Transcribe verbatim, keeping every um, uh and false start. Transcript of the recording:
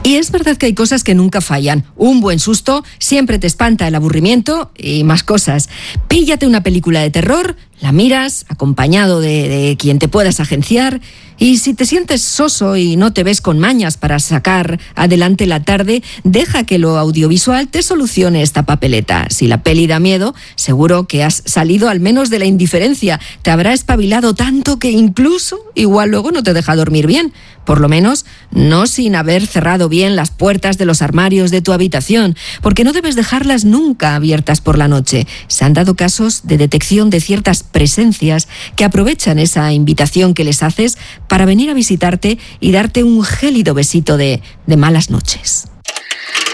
Y es verdad que hay cosas que nunca fallan. Un buen susto siempre te espanta el aburrimiento y más cosas. Píllate una película de terror, la miras acompañado de, de quien te puedas agenciar, y si te sientes soso y no te ves con mañas para sacar adelante la tarde, deja que lo audiovisual te solucione esta papeleta. Si la peli da miedo, seguro que has salido al menos de la indiferencia. Te habrá espabilado tanto que incluso igual luego no te deja dormir bien. Por lo menos no sin haber cerrado bien las puertas de los armarios de tu habitación, porque no debes dejarlas nunca abiertas por la noche. Se han dado casos de detección de ciertas presencias que aprovechan esa invitación que les haces para venir a visitarte y darte un gélido besito de, de malas noches.